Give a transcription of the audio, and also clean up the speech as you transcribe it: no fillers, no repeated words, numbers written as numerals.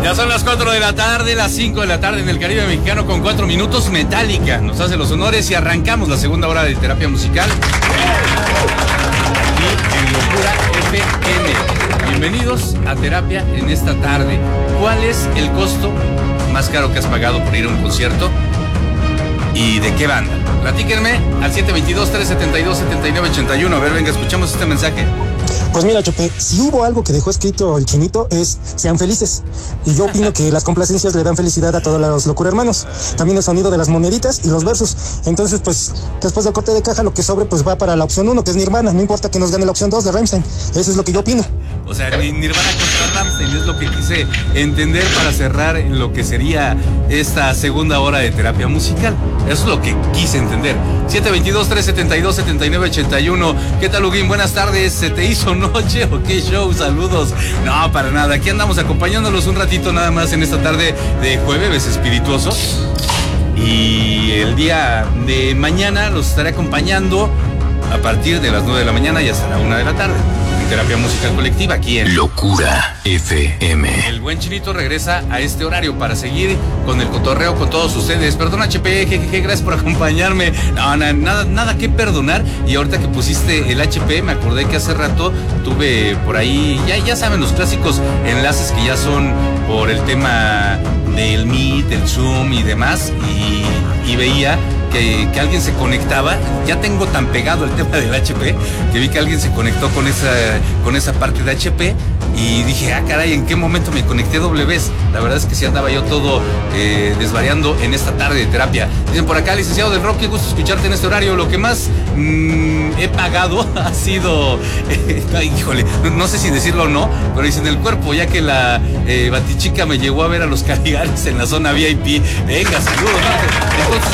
Ya son las 4 de la tarde, las 5 de la tarde en el Caribe mexicano con 4 minutos. Metallica nos hace los honores y arrancamos la segunda hora de terapia musical. Aquí en Locura FM. Bienvenidos a terapia en esta tarde. ¿Cuál es el costo más caro que has pagado por ir a un concierto? ¿Y de qué banda? Platíquenme al 722-372-7981. A ver, venga, escuchamos este mensaje. Pues mira, Chope, si hubo algo que dejó escrito el Chinito es sean felices. Y yo opino que las complacencias le dan felicidad a todos los Locura Hermanos. También el sonido de las moneditas y los versos. Entonces, pues, después del corte de caja, lo que sobre, pues va para la opción 1, que es Nirvana. No importa que nos gane la opción 2 de Rammstein. Eso es lo que yo opino. O sea, Nirvana contra Rammstein es lo que quise entender para cerrar en lo que sería esta segunda hora de terapia musical. Eso es lo que quise entender. 722-372-7981. ¿Qué tal, Huguín? Buenas tardes. ¿Se te hizo noche o qué show? Saludos. No, para nada. Aquí andamos acompañándolos un ratito nada más en esta tarde de jueves espirituoso. Y el día de mañana los estaré acompañando a partir de las 9 de la mañana y hasta la 1 de la tarde. Terapia musical colectiva aquí en Locura FM. El buen Chinito regresa a este horario para seguir con el cotorreo con todos ustedes. Perdón, HP, jejeje, gracias por acompañarme. No, nada que perdonar. Y ahorita que pusiste el HP, me acordé que hace rato tuve por ahí, ya saben, los clásicos enlaces que ya son por el tema del Meet, del Zoom y demás. Y veía que alguien se conectaba. Ya tengo tan pegado el tema del HP que vi que alguien se conectó con esa parte de HP y dije, caray, ¿en qué momento me conecté doble vez? La verdad es que sí andaba yo todo desvariando en esta tarde de terapia. Dicen por acá, licenciado del rock, qué gusto escucharte en este horario. Lo que más he pagado ha sido híjole, no sé si decirlo o no, pero dicen el cuerpo, ya que la Batichica me llevó a ver a los Caligaris en la zona VIP. Venga, saludos, ¿no? Entonces